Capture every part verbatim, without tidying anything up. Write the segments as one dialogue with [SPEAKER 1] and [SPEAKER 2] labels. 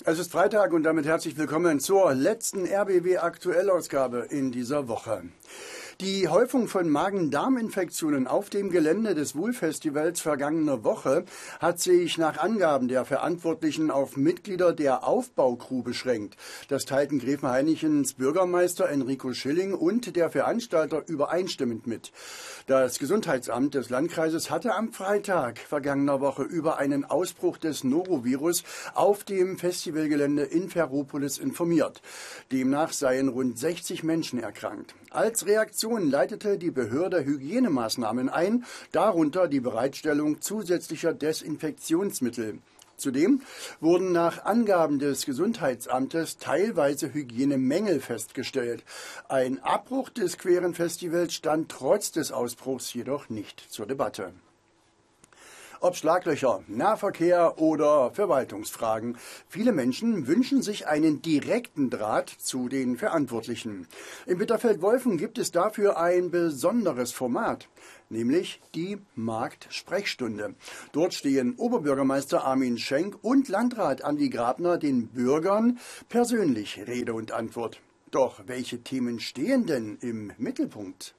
[SPEAKER 1] Es ist Freitag und damit herzlich willkommen zur letzten R B W-Aktuellausgabe in dieser Woche. Die Häufung von Magen-Darm-Infektionen auf dem Gelände des Wool-Festivals vergangene Woche hat sich nach Angaben der Verantwortlichen auf Mitglieder der Aufbau-Crew beschränkt. Das teilten Gräfenhainichens Bürgermeister Enrico Schilling und der Veranstalter übereinstimmend mit. Das Gesundheitsamt des Landkreises hatte am Freitag vergangener Woche über einen Ausbruch des Norovirus auf dem Festivalgelände in Ferropolis informiert. Demnach seien rund sechzig Menschen erkrankt. Als Reaktion leitete die Behörde Hygienemaßnahmen ein, darunter die Bereitstellung zusätzlicher Desinfektionsmittel. Zudem wurden nach Angaben des Gesundheitsamtes teilweise Hygienemängel festgestellt. Ein Abbruch des queeren Festivals stand trotz des Ausbruchs jedoch nicht zur Debatte. Ob Schlaglöcher, Nahverkehr oder Verwaltungsfragen. Viele Menschen wünschen sich einen direkten Draht zu den Verantwortlichen. Im Bitterfeld-Wolfen gibt es dafür ein besonderes Format, nämlich die Marktsprechstunde. Dort stehen Oberbürgermeister Armin Schenk und Landrat Andi Grabner den Bürgern persönlich Rede und Antwort. Doch welche Themen stehen denn im Mittelpunkt?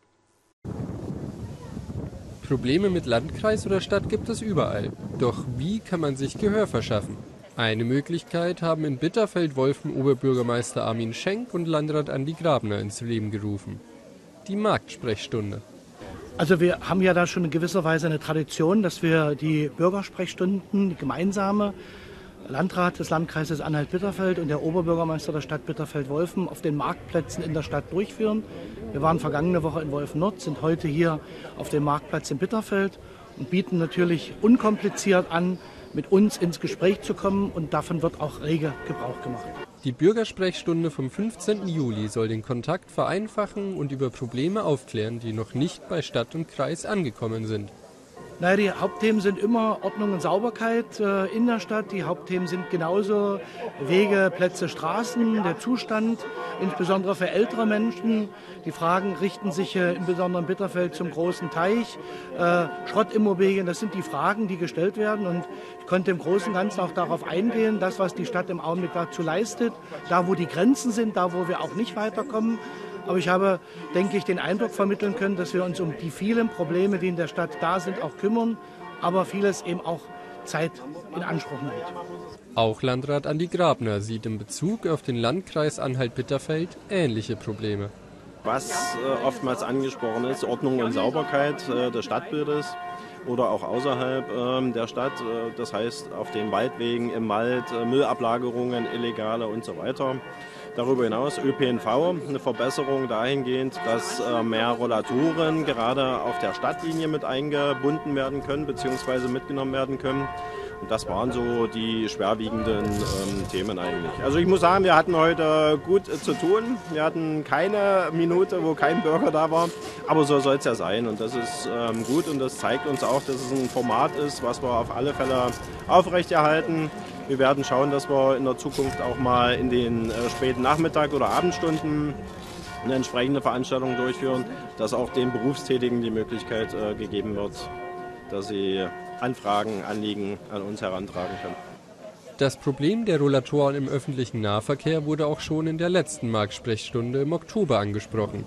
[SPEAKER 2] Probleme mit Landkreis oder Stadt gibt es überall. Doch wie kann man sich Gehör verschaffen? Eine Möglichkeit haben in Bitterfeld-Wolfen Oberbürgermeister Armin Schenk und Landrat Andi Grabner ins Leben gerufen. Die Marktsprechstunde.
[SPEAKER 3] Also wir haben ja da schon in gewisser Weise eine Tradition, dass wir die Bürgersprechstunden, die gemeinsame, Landrat des Landkreises Anhalt-Bitterfeld und der Oberbürgermeister der Stadt Bitterfeld-Wolfen auf den Marktplätzen in der Stadt durchführen. Wir waren vergangene Woche in Wolfen-Nord, sind heute hier auf dem Marktplatz in Bitterfeld und bieten natürlich unkompliziert an, mit uns ins Gespräch zu kommen, und davon wird auch rege Gebrauch gemacht.
[SPEAKER 2] Die Bürgersprechstunde vom fünfzehnten Juli soll den Kontakt vereinfachen und über Probleme aufklären, die noch nicht bei Stadt und Kreis angekommen sind.
[SPEAKER 3] Naja, die Hauptthemen sind immer Ordnung und Sauberkeit äh, in der Stadt. Die Hauptthemen sind genauso Wege, Plätze, Straßen, der Zustand, insbesondere für ältere Menschen. Die Fragen richten sich äh, im besonderen Bitterfeld zum großen Teich, äh, Schrottimmobilien. Das sind die Fragen, die gestellt werden. Und ich konnte im Großen und Ganzen auch darauf eingehen, das, was die Stadt im Augenblick dazu leistet, da, wo die Grenzen sind, da, wo wir auch nicht weiterkommen. Aber ich habe, denke ich, den Eindruck vermitteln können, dass wir uns um die vielen Probleme, die in der Stadt da sind, auch kümmern, aber vieles eben auch Zeit in Anspruch nimmt.
[SPEAKER 2] Auch Landrat Andi Grabner sieht in Bezug auf den Landkreis Anhalt-Bitterfeld ähnliche Probleme.
[SPEAKER 4] Was äh, oftmals angesprochen ist, Ordnung und Sauberkeit äh, des Stadtbildes oder auch außerhalb äh, der Stadt, äh, das heißt auf den Waldwegen, im Wald, äh, Müllablagerungen, illegale und so weiter. Darüber hinaus Ö P N V, eine Verbesserung dahingehend, dass äh, mehr Rollatoren gerade auf der Stadtlinie mit eingebunden werden können bzw. mitgenommen werden können. Und das waren so die schwerwiegenden ähm, Themen eigentlich. Also ich muss sagen, wir hatten heute gut äh, zu tun. Wir hatten keine Minute, wo kein Bürger da war. Aber so soll es ja sein. Und das ist ähm, gut und das zeigt uns auch, dass es ein Format ist, was wir auf alle Fälle aufrechterhalten. Wir werden schauen, dass wir in der Zukunft auch mal in den äh, späten Nachmittag- oder Abendstunden eine entsprechende Veranstaltung durchführen, dass auch den Berufstätigen die Möglichkeit äh, gegeben wird, dass sie Anfragen, Anliegen an uns herantragen können.
[SPEAKER 2] Das Problem der Rollatoren im öffentlichen Nahverkehr wurde auch schon in der letzten Marktsprechstunde im Oktober angesprochen.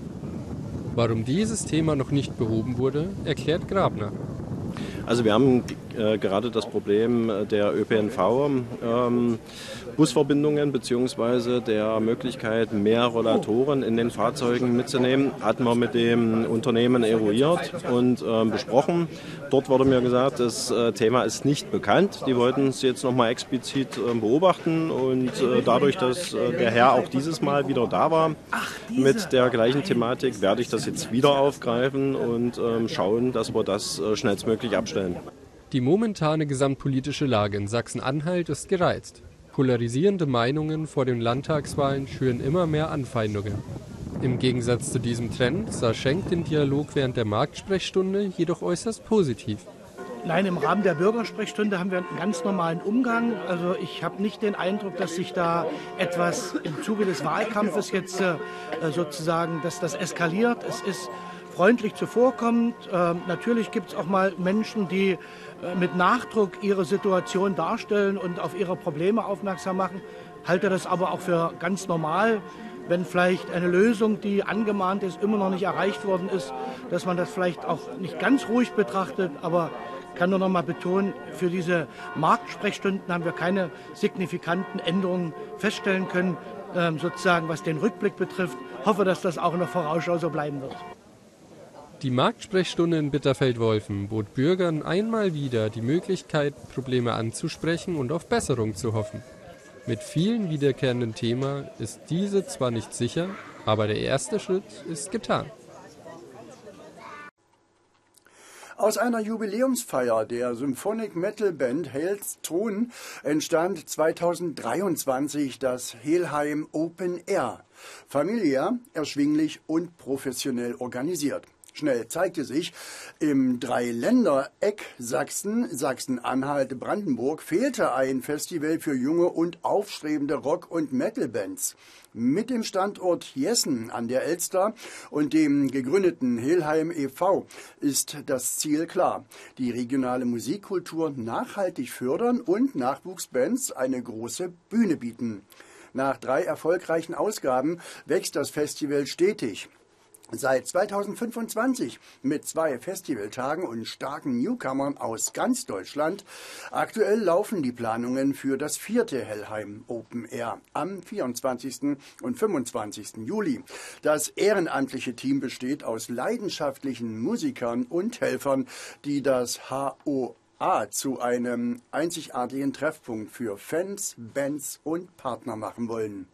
[SPEAKER 2] Warum dieses Thema noch nicht behoben wurde, erklärt Grabner.
[SPEAKER 4] Also wir haben äh, gerade das Problem der Ö P N V, ähm, Busverbindungen bzw. der Möglichkeit, mehr Rollatoren in den Fahrzeugen mitzunehmen, hatten wir mit dem Unternehmen eruiert und äh, besprochen. Dort wurde mir gesagt, das äh, Thema ist nicht bekannt. Die wollten es jetzt nochmal explizit äh, beobachten und äh, dadurch, dass äh, der Herr auch dieses Mal wieder da war mit der gleichen Thematik, werde ich das jetzt wieder aufgreifen und äh, schauen, dass wir das äh, schnellstmöglich abstellen.
[SPEAKER 2] Die momentane gesamtpolitische Lage in Sachsen-Anhalt ist gereizt. Polarisierende Meinungen vor den Landtagswahlen schüren immer mehr Anfeindungen. Im Gegensatz zu diesem Trend sah Schenk den Dialog während der Marktsprechstunde jedoch äußerst positiv.
[SPEAKER 3] Nein, im Rahmen der Bürgersprechstunde haben wir einen ganz normalen Umgang. Also ich habe nicht den Eindruck, dass sich da etwas im Zuge des Wahlkampfes jetzt äh, sozusagen, dass das eskaliert. Es ist freundlich zuvorkommt. Äh, natürlich gibt es auch mal Menschen, die äh, mit Nachdruck ihre Situation darstellen und auf ihre Probleme aufmerksam machen. Halte das aber auch für ganz normal, wenn vielleicht eine Lösung, die angemahnt ist, immer noch nicht erreicht worden ist, dass man das vielleicht auch nicht ganz ruhig betrachtet, aber ich kann nur noch mal betonen, für diese Marktsprechstunden haben wir keine signifikanten Änderungen feststellen können, ähm, sozusagen was den Rückblick betrifft. Ich hoffe, dass das auch in der Vorausschau so bleiben wird.
[SPEAKER 2] Die Marktsprechstunde in Bitterfeld-Wolfen bot Bürgern einmal wieder die Möglichkeit, Probleme anzusprechen und auf Besserung zu hoffen. Mit vielen wiederkehrenden Themen ist diese zwar nicht sicher, aber der erste Schritt ist getan.
[SPEAKER 1] Aus einer Jubiläumsfeier der Symphonic Metal Band Hailston entstand zweitausenddreiundzwanzig das Helheim Open Air. Familiär, erschwinglich und professionell organisiert. Schnell zeigte sich, im Dreiländereck Sachsen, Sachsen-Anhalt, Brandenburg fehlte ein Festival für junge und aufstrebende Rock- und Metal-Bands. Mit dem Standort Jessen an der Elster und dem gegründeten Helheim e V ist das Ziel klar: die regionale Musikkultur nachhaltig fördern und Nachwuchsbands eine große Bühne bieten. Nach drei erfolgreichen Ausgaben wächst das Festival stetig. Seit zweitausendfünfundzwanzig mit zwei Festivaltagen und starken Newcomern aus ganz Deutschland. Aktuell laufen die Planungen für das vierte Helheim Open Air am vierundzwanzigsten und fünfundzwanzigsten Juli. Das ehrenamtliche Team besteht aus leidenschaftlichen Musikern und Helfern, die das H O A zu einem einzigartigen Treffpunkt für Fans, Bands und Partner machen wollen.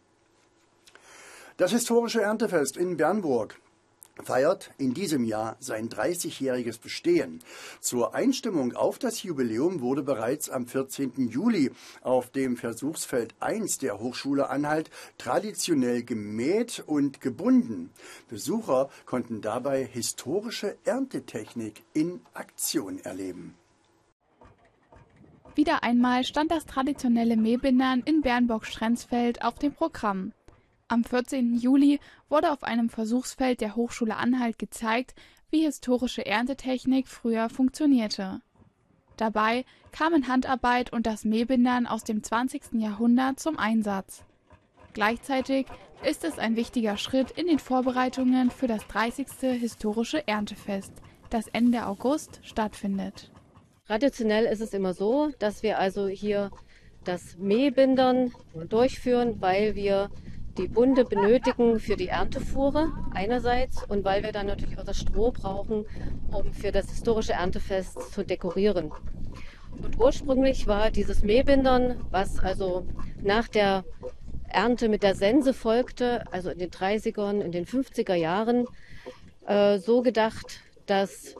[SPEAKER 1] Das historische Erntefest in Bernburg feiert in diesem Jahr sein dreißigjähriges Bestehen. Zur Einstimmung auf das Jubiläum wurde bereits am vierzehnten Juli auf dem Versuchsfeld eins der Hochschule Anhalt traditionell gemäht und gebunden. Besucher konnten dabei historische Erntetechnik in Aktion erleben.
[SPEAKER 5] Wieder einmal stand das traditionelle Mähbindern in Bernburg-Strenzfeld auf dem Programm. Am vierzehnten Juli wurde auf einem Versuchsfeld der Hochschule Anhalt gezeigt, wie historische Erntetechnik früher funktionierte. Dabei kamen Handarbeit und das Mähbindern aus dem zwanzigsten Jahrhundert zum Einsatz. Gleichzeitig ist es ein wichtiger Schritt in den Vorbereitungen für das dreißigste historische Erntefest, das Ende August stattfindet.
[SPEAKER 6] Traditionell ist es immer so, dass wir also hier das Mähbindern durchführen, weil wir die Bunde benötigen für die Erntefuhre einerseits und weil wir dann natürlich auch das Stroh brauchen, um für das historische Erntefest zu dekorieren. Und ursprünglich war dieses Mähbindern, was also nach der Ernte mit der Sense folgte, also in den dreißigern, in den fünfziger Jahren, äh, so gedacht, dass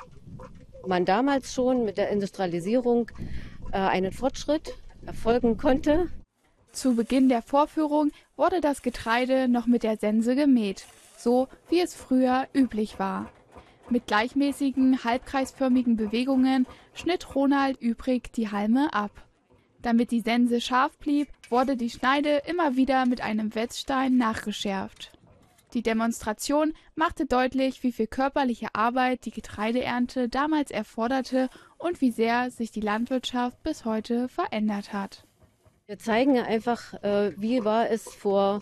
[SPEAKER 6] man damals schon mit der Industrialisierung äh, einen Fortschritt erfolgen konnte.
[SPEAKER 5] Zu Beginn der Vorführung wurde das Getreide noch mit der Sense gemäht, so wie es früher üblich war. Mit gleichmäßigen, halbkreisförmigen Bewegungen schnitt Ronald Übrig die Halme ab. Damit die Sense scharf blieb, wurde die Schneide immer wieder mit einem Wetzstein nachgeschärft. Die Demonstration machte deutlich, wie viel körperliche Arbeit die Getreideernte damals erforderte und wie sehr sich die Landwirtschaft bis heute verändert hat.
[SPEAKER 6] Wir zeigen ja einfach, äh, wie war es vor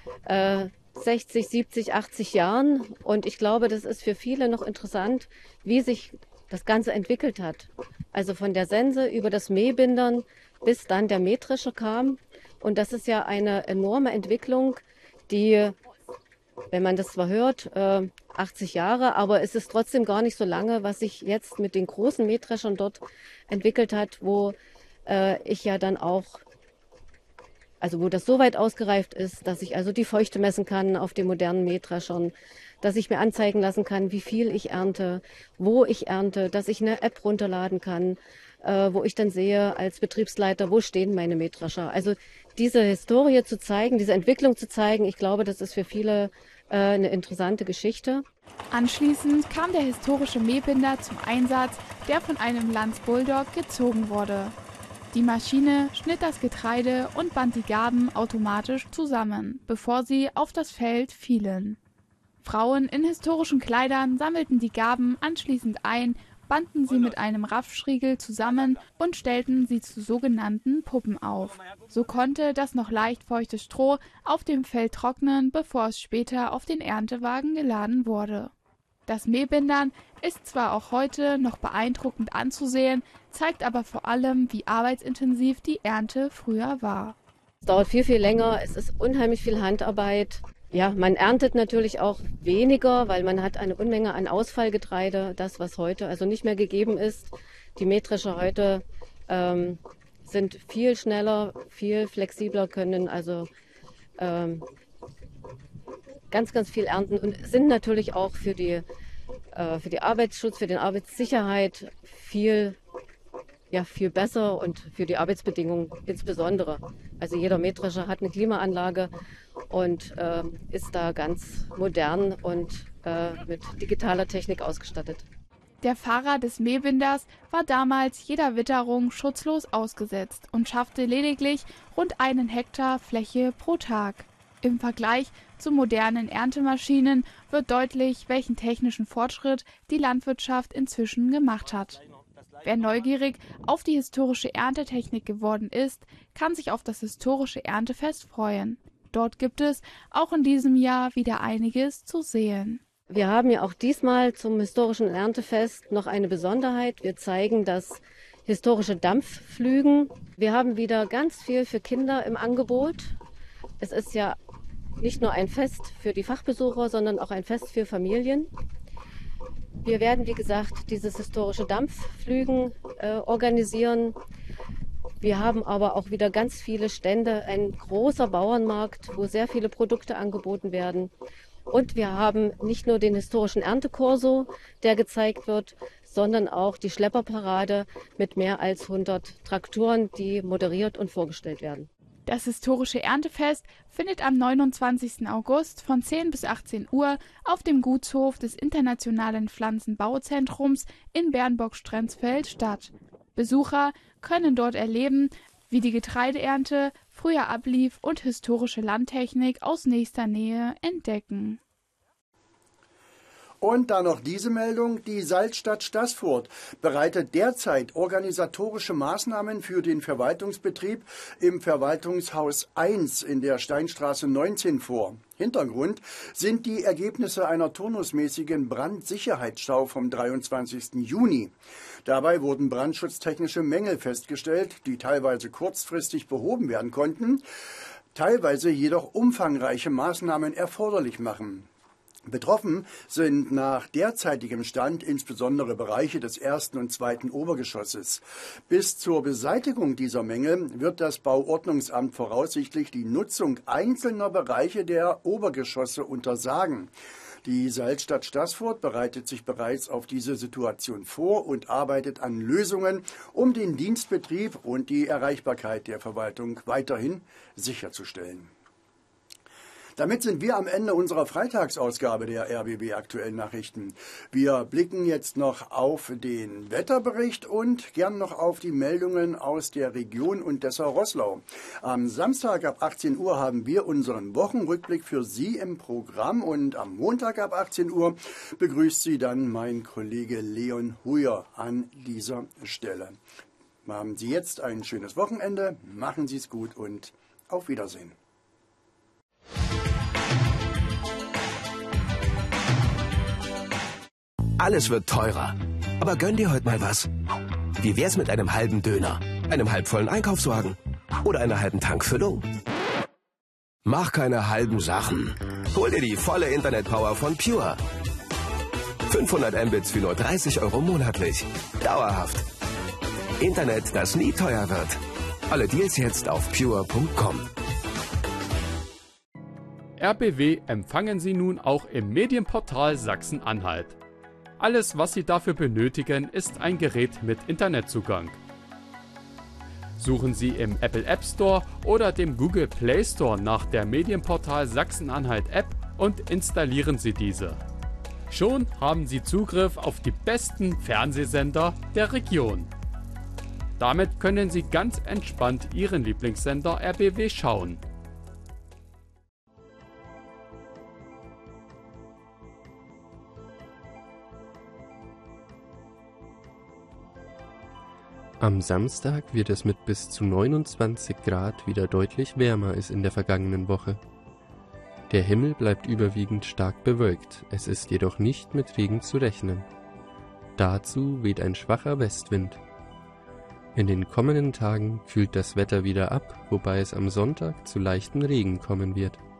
[SPEAKER 6] äh, sechzig, siebzig, achtzig Jahren. Und ich glaube, das ist für viele noch interessant, wie sich das Ganze entwickelt hat. Also von der Sense über das Mähbindern bis dann der Mähdrescher kam. Und das ist ja eine enorme Entwicklung, die, wenn man das zwar hört, äh, achtzig Jahre, aber es ist trotzdem gar nicht so lange, was sich jetzt mit den großen Mähdreschern dort entwickelt hat, wo äh, ich ja dann auch Also wo das so weit ausgereift ist, dass ich also die Feuchte messen kann auf den modernen Mähdreschern, dass ich mir anzeigen lassen kann, wie viel ich ernte, wo ich ernte, dass ich eine App runterladen kann, äh, wo ich dann sehe als Betriebsleiter, wo stehen meine Mähdrescher. Also diese Historie zu zeigen, diese Entwicklung zu zeigen, ich glaube, das ist für viele äh, eine interessante Geschichte.
[SPEAKER 5] Anschließend kam der historische Mähbinder zum Einsatz, der von einem Lanz Bulldog gezogen wurde. Die Maschine schnitt das Getreide und band die Garben automatisch zusammen, bevor sie auf das Feld fielen. Frauen in historischen Kleidern sammelten die Garben anschließend ein, banden sie mit einem Raffschriegel zusammen und stellten sie zu sogenannten Puppen auf. So konnte das noch leicht feuchte Stroh auf dem Feld trocknen, bevor es später auf den Erntewagen geladen wurde. Das Mähbindern ist zwar auch heute noch beeindruckend anzusehen, zeigt aber vor allem, wie arbeitsintensiv die Ernte früher war.
[SPEAKER 6] Es dauert viel, viel länger, es ist unheimlich viel Handarbeit. Ja, man erntet natürlich auch weniger, weil man hat eine Unmenge an Ausfallgetreide, das was heute also nicht mehr gegeben ist. Die Mähdrescher heute ähm, sind viel schneller, viel flexibler, können also ähm, ganz, ganz viel ernten und sind natürlich auch für die, äh, für die Arbeitsschutz, für die Arbeitssicherheit viel, ja, viel besser und für die Arbeitsbedingungen insbesondere. Also jeder Mähdrescher hat eine Klimaanlage und äh, ist da ganz modern und äh, mit digitaler Technik ausgestattet.
[SPEAKER 5] Der Fahrer des Mähbinders war damals jeder Witterung schutzlos ausgesetzt und schaffte lediglich rund einen Hektar Fläche pro Tag. Im Vergleich zu modernen Erntemaschinen wird deutlich, welchen technischen Fortschritt die Landwirtschaft inzwischen gemacht hat. Wer neugierig auf die historische Erntetechnik geworden ist, kann sich auf das historische Erntefest freuen. Dort gibt es auch in diesem Jahr wieder einiges zu sehen.
[SPEAKER 6] Wir haben ja auch diesmal zum historischen Erntefest noch eine Besonderheit. Wir zeigen das historische Dampfflügen. Wir haben wieder ganz viel für Kinder im Angebot. Es ist ja nicht nur ein Fest für die Fachbesucher, sondern auch ein Fest für Familien. Wir werden, wie gesagt, dieses historische Dampfflügen äh, organisieren. Wir haben aber auch wieder ganz viele Stände, ein großer Bauernmarkt, wo sehr viele Produkte angeboten werden. Und wir haben nicht nur den historischen Erntekorso, der gezeigt wird, sondern auch die Schlepperparade mit mehr als hundert Traktoren, die moderiert und vorgestellt werden.
[SPEAKER 5] Das historische Erntefest findet am neunundzwanzigsten August von zehn bis achtzehn Uhr auf dem Gutshof des Internationalen Pflanzenbauzentrums in Bernburg-Strenzfeld statt. Besucher können dort erleben, wie die Getreideernte früher ablief und historische Landtechnik aus nächster Nähe entdecken.
[SPEAKER 1] Und dann noch diese Meldung. Die Salzstadt Staßfurt bereitet derzeit organisatorische Maßnahmen für den Verwaltungsbetrieb im Verwaltungshaus eins in der Steinstraße neunzehn vor. Hintergrund sind die Ergebnisse einer turnusmäßigen Brandsicherheitsschau vom dreiundzwanzigsten Juni. Dabei wurden brandschutztechnische Mängel festgestellt, die teilweise kurzfristig behoben werden konnten, teilweise jedoch umfangreiche Maßnahmen erforderlich machen. Betroffen sind nach derzeitigem Stand insbesondere Bereiche des ersten und zweiten Obergeschosses. Bis zur Beseitigung dieser Mängel wird das Bauordnungsamt voraussichtlich die Nutzung einzelner Bereiche der Obergeschosse untersagen. Die Salzstadt Staßfurt bereitet sich bereits auf diese Situation vor und arbeitet an Lösungen, um den Dienstbetrieb und die Erreichbarkeit der Verwaltung weiterhin sicherzustellen. Damit sind wir am Ende unserer Freitagsausgabe der R B B Aktuellen Nachrichten. Wir blicken jetzt noch auf den Wetterbericht und gern noch auf die Meldungen aus der Region und Dessau-Roßlau. Am Samstag ab achtzehn Uhr haben wir unseren Wochenrückblick für Sie im Programm und am Montag ab achtzehn Uhr begrüßt Sie dann mein Kollege Leon Huyer an dieser Stelle. Haben Sie jetzt ein schönes Wochenende, machen Sie es gut und auf Wiedersehen.
[SPEAKER 7] Alles wird teurer. Aber gönn dir heute mal was. Wie wär's mit einem halben Döner, einem halbvollen Einkaufswagen oder einer halben Tankfüllung? Mach keine halben Sachen. Hol dir die volle Internetpower von Pure. fünfhundert Mbits für nur dreißig Euro monatlich. Dauerhaft. Internet, das nie teuer wird. Alle Deals jetzt auf pure punkt com.
[SPEAKER 2] R B W empfangen Sie nun auch im Medienportal Sachsen-Anhalt. Alles, was Sie dafür benötigen, ist ein Gerät mit Internetzugang. Suchen Sie im Apple App Store oder dem Google Play Store nach der Medienportal Sachsen-Anhalt App und installieren Sie diese. Schon haben Sie Zugriff auf die besten Fernsehsender der Region. Damit können Sie ganz entspannt Ihren Lieblingssender R B W schauen. Am Samstag wird es mit bis zu neunundzwanzig Grad wieder deutlich wärmer als in der vergangenen Woche. Der Himmel bleibt überwiegend stark bewölkt, es ist jedoch nicht mit Regen zu rechnen. Dazu weht ein schwacher Westwind. In den kommenden Tagen kühlt das Wetter wieder ab, wobei es am Sonntag zu leichten Regen kommen wird.